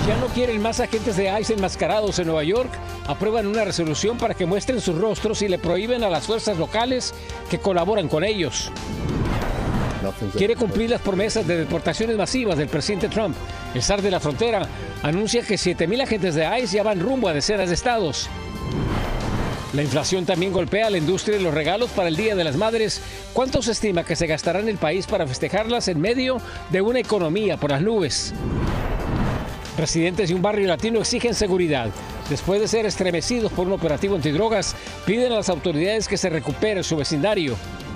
Ya no quieren más agentes de ICE enmascarados en Nueva York. Aprueban una resolución para que muestren sus rostros y le prohíben a las fuerzas locales que colaboran con ellos. Quiere cumplir las promesas de deportaciones masivas del presidente Trump. El zar de la frontera anuncia que 7,000 agentes de ICE ya van rumbo a decenas de estados. La inflación también golpea a la industria de los regalos para el Día de las Madres. ¿Cuánto se estima que se gastará en el país para festejarlas en medio de una economía por las nubes? Residentes de un barrio latino exigen seguridad. Después de ser estremecidos por un operativo antidrogas, piden a las autoridades que se recupere su vecindario.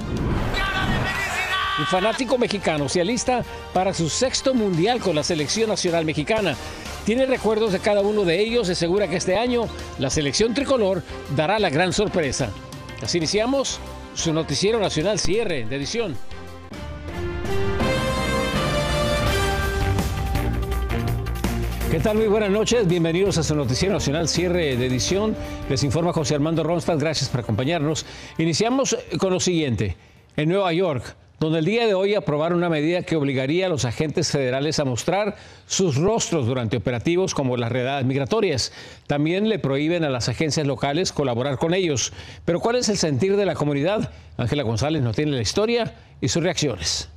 Un fanático mexicano se alista para su 6º mundial con la selección nacional mexicana. Tiene recuerdos de cada uno de ellos y asegura que este año la selección tricolor dará la gran sorpresa. Así iniciamos su noticiero nacional cierre de edición. ¿Qué tal? Muy buenas noches. Bienvenidos a su noticiero nacional cierre de edición. Les informa José Armando Ronstadt. Gracias por acompañarnos. Iniciamos con lo siguiente. En Nueva York, donde el día de hoy aprobaron una medida que obligaría a los agentes federales a mostrar sus rostros durante operativos como las redadas migratorias. También le prohíben a las agencias locales colaborar con ellos. Pero ¿cuál es el sentir de la comunidad? Ángela González nos tiene la historia y sus reacciones.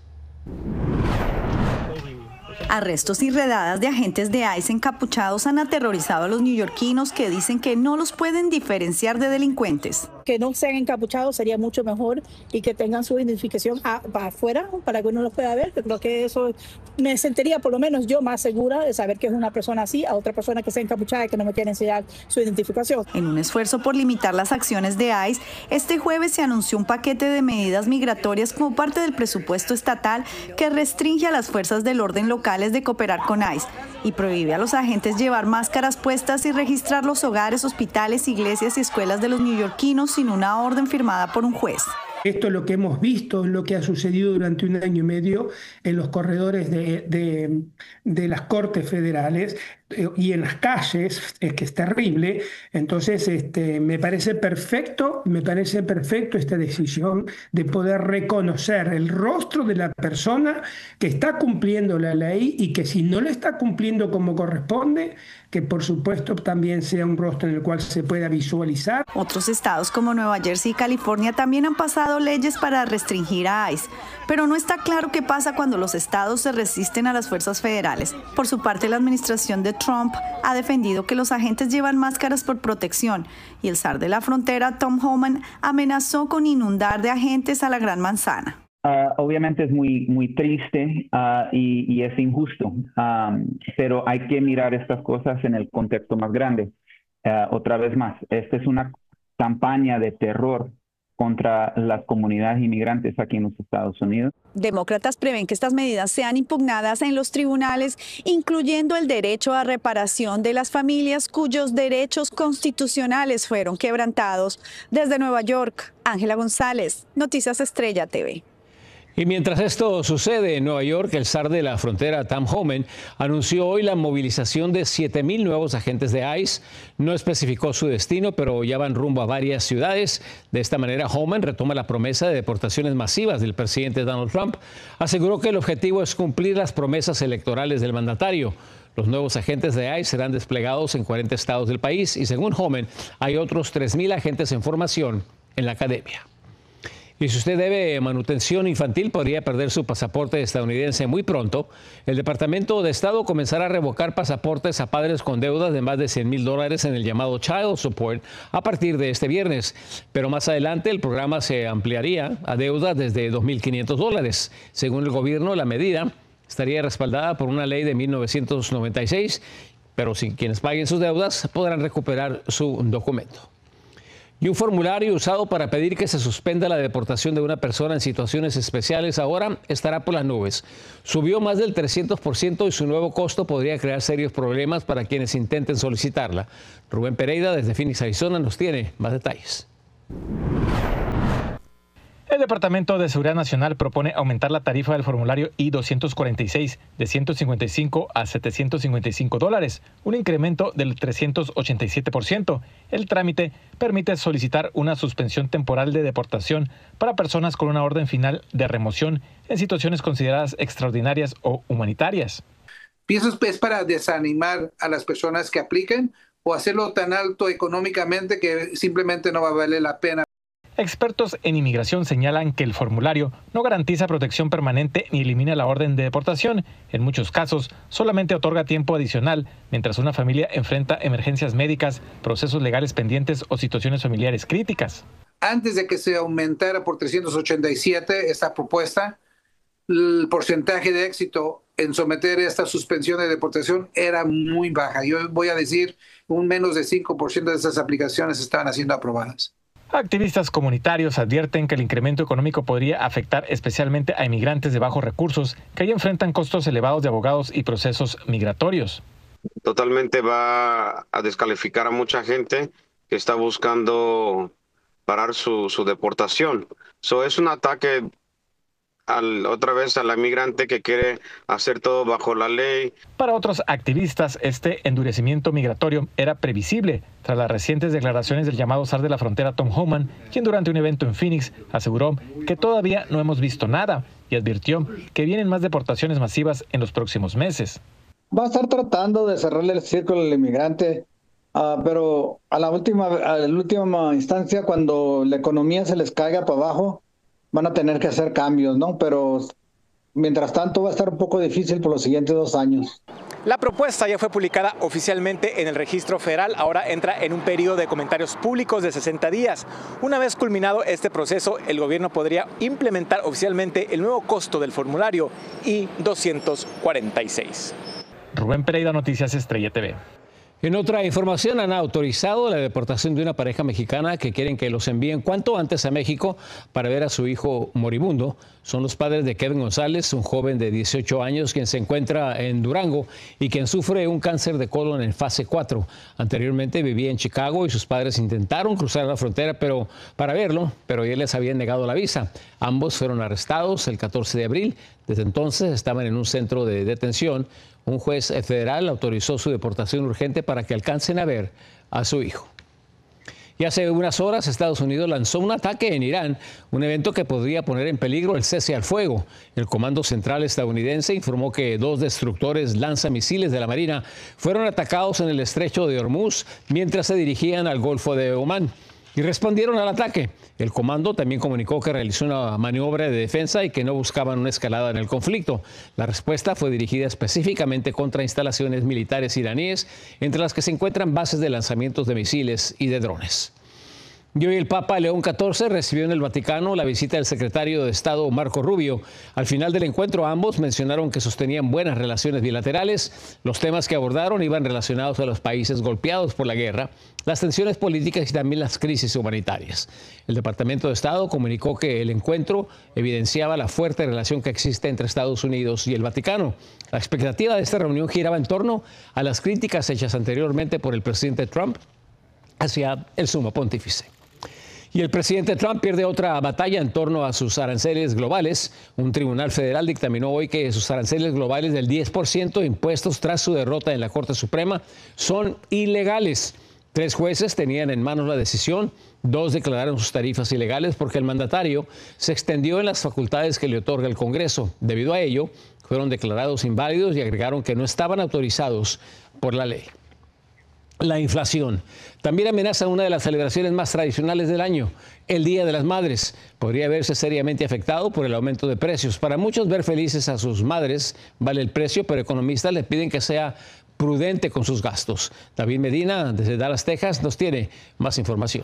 Arrestos y redadas de agentes de ICE encapuchados han aterrorizado a los neoyorquinos que dicen que no los pueden diferenciar de delincuentes. Que no sean encapuchados sería mucho mejor y que tengan su identificación afuera para que uno los pueda ver. Yo creo que eso me sentiría por lo menos yo más segura de saber que es una persona así a otra persona que sea encapuchada y que no me quiere enseñar su identificación. En un esfuerzo por limitar las acciones de ICE, este jueves se anunció un paquete de medidas migratorias como parte del presupuesto estatal que restringe a las fuerzas del orden locales de cooperar con ICE y prohíbe a los agentes llevar máscaras puestas y registrar los hogares, hospitales, iglesias y escuelas de los neoyorquinos sin una orden firmada por un juez. Esto es lo que hemos visto, es lo que ha sucedido durante un año y medio en los corredores de las cortes federales y en las calles, es que es terrible. Entonces, me parece perfecto esta decisión de poder reconocer el rostro de la persona que está cumpliendo la ley y que si no lo está cumpliendo como corresponde, que por supuesto también sea un rostro en el cual se pueda visualizar. Otros estados como Nueva Jersey y California también han pasado leyes para restringir a ICE, pero no está claro qué pasa cuando los estados se resisten a las fuerzas federales. Por su parte, la administración de Trump ha defendido que los agentes llevan máscaras por protección y el zar de la frontera, Tom Homan, amenazó con inundar de agentes a la Gran Manzana. Obviamente es muy triste y es injusto, pero hay que mirar estas cosas en el contexto más grande. Otra vez más, esta es una campaña de terror contra las comunidades inmigrantes aquí en los Estados Unidos. Demócratas prevén que estas medidas sean impugnadas en los tribunales, incluyendo el derecho a reparación de las familias cuyos derechos constitucionales fueron quebrantados. Desde Nueva York, Ángela González, Noticias Estrella TV. Y mientras esto sucede en Nueva York, el zar de la frontera, Tom Homan, anunció hoy la movilización de 7,000 nuevos agentes de ICE. No especificó su destino, pero ya van rumbo a varias ciudades. De esta manera, Homan retoma la promesa de deportaciones masivas del presidente Donald Trump. Aseguró que el objetivo es cumplir las promesas electorales del mandatario. Los nuevos agentes de ICE serán desplegados en 40 estados del país y, según Homan, hay otros 3,000 agentes en formación en la academia. Y si usted debe manutención infantil, podría perder su pasaporte estadounidense muy pronto. El Departamento de Estado comenzará a revocar pasaportes a padres con deudas de más de $100,000 en el llamado Child Support a partir de este viernes. Pero más adelante el programa se ampliaría a deudas desde $2,500. Según el gobierno, la medida estaría respaldada por una ley de 1996, pero quienes paguen sus deudas podrán recuperar su documento. Y un formulario usado para pedir que se suspenda la deportación de una persona en situaciones especiales ahora estará por las nubes. Subió más del 300% y su nuevo costo podría crear serios problemas para quienes intenten solicitarla. Rubén Pereira desde Phoenix, Arizona, nos tiene más detalles. El Departamento de Seguridad Nacional propone aumentar la tarifa del formulario I-246 de $155 a $755, un incremento del 387%. El trámite permite solicitar una suspensión temporal de deportación para personas con una orden final de remoción en situaciones consideradas extraordinarias o humanitarias. ¿Piensas que es para desanimar a las personas que apliquen o hacerlo tan alto económicamente que simplemente no va a valer la pena? Expertos en inmigración señalan que el formulario no garantiza protección permanente ni elimina la orden de deportación. En muchos casos, solamente otorga tiempo adicional mientras una familia enfrenta emergencias médicas, procesos legales pendientes o situaciones familiares críticas. Antes de que se aumentara por 387 esta propuesta, el porcentaje de éxito en someter esta suspensión de deportación era muy baja. Yo voy a decir, un menos de 5% de estas aplicaciones estaban siendo aprobadas. Activistas comunitarios advierten que el incremento económico podría afectar especialmente a inmigrantes de bajos recursos que ya enfrentan costos elevados de abogados y procesos migratorios. Totalmente va a descalificar a mucha gente que está buscando parar su deportación. Es un ataque otra vez a la migrante que quiere hacer todo bajo la ley. Para otros activistas, este endurecimiento migratorio era previsible tras las recientes declaraciones del llamado zar de la frontera Tom Homan, quien durante un evento en Phoenix aseguró que todavía no hemos visto nada y advirtió que vienen más deportaciones masivas en los próximos meses. Va a estar tratando de cerrarle el círculo al inmigrante, pero a la última instancia, cuando la economía se les caiga para abajo, van a tener que hacer cambios, ¿no? Pero mientras tanto va a estar un poco difícil por los siguientes 2 años. La propuesta ya fue publicada oficialmente en el registro federal, ahora entra en un periodo de comentarios públicos de 60 días. Una vez culminado este proceso, el gobierno podría implementar oficialmente el nuevo costo del formulario I-246. Rubén Pereira, Noticias Estrella TV. En otra información, han autorizado la deportación de una pareja mexicana que quieren que los envíen cuanto antes a México para ver a su hijo moribundo. Son los padres de Kevin González, un joven de 18 años quien se encuentra en Durango y quien sufre un cáncer de colon en fase 4. Anteriormente vivía en Chicago y sus padres intentaron cruzar la frontera para verlo, pero ya les habían negado la visa. Ambos fueron arrestados el 14 de abril. Desde entonces estaban en un centro de detención. Un juez federal autorizó su deportación urgente para que alcancen a ver a su hijo. Y hace unas horas Estados Unidos lanzó un ataque en Irán, un evento que podría poner en peligro el cese al fuego. El Comando Central estadounidense informó que 2 destructores lanzamisiles de la Marina fueron atacados en el estrecho de Hormuz mientras se dirigían al Golfo de Omán. Y respondieron al ataque. El comando también comunicó que realizó una maniobra de defensa y que no buscaban una escalada en el conflicto. La respuesta fue dirigida específicamente contra instalaciones militares iraníes, entre las que se encuentran bases de lanzamientos de misiles y de drones. Y hoy el Papa León XIV recibió en el Vaticano la visita del secretario de Estado Marco Rubio. Al final del encuentro ambos mencionaron que sostenían buenas relaciones bilaterales. Los temas que abordaron iban relacionados a los países golpeados por la guerra, las tensiones políticas y también las crisis humanitarias. El Departamento de Estado comunicó que el encuentro evidenciaba la fuerte relación que existe entre Estados Unidos y el Vaticano. La expectativa de esta reunión giraba en torno a las críticas hechas anteriormente por el presidente Trump hacia el sumo pontífice. Y el presidente Trump pierde otra batalla en torno a sus aranceles globales. Un tribunal federal dictaminó hoy que sus aranceles globales del 10% impuestos tras su derrota en la Corte Suprema son ilegales. 3 jueces tenían en manos la decisión. 2 declararon sus tarifas ilegales porque el mandatario se extendió en las facultades que le otorga el Congreso. Debido a ello, fueron declarados inválidos y agregaron que no estaban autorizados por la ley. La inflación también amenaza una de las celebraciones más tradicionales del año, el Día de las Madres. Podría verse seriamente afectado por el aumento de precios. Para muchos, ver felices a sus madres vale el precio, pero economistas le piden que sea prudente con sus gastos. David Medina, desde Dallas, Texas, nos tiene más información.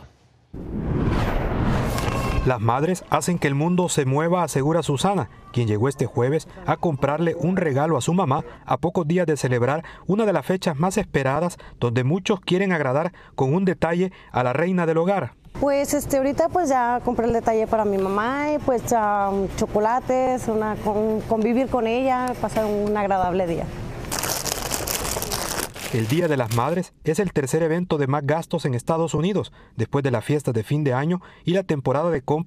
Las madres hacen que el mundo se mueva, asegura Susana, quien llegó este jueves a comprarle un regalo a su mamá a pocos días de celebrar una de las fechas más esperadas, donde muchos quieren agradar con un detalle a la reina del hogar. Pues ahorita pues ya compré el detalle para mi mamá y pues chocolates, convivir con ella, pasar un agradable día. El Día de las Madres es el tercer evento de más gastos en Estados Unidos, después de la fiesta de fin de año y la temporada de compras